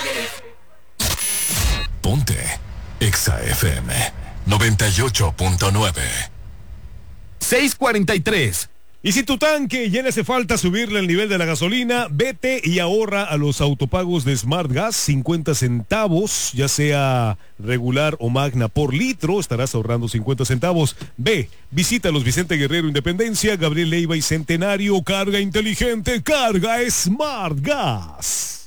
Ponte Exa FM 98.9. 6:43. Y si tu tanque ya le hace falta subirle el nivel de la gasolina, vete y ahorra a los autopagos de Smart Gas, 50 centavos, ya sea regular o magna por litro, estarás ahorrando 50 centavos. Ve, visita los Vicente Guerrero Independencia, Gabriel Leiva y Centenario. Carga inteligente, carga Smart Gas.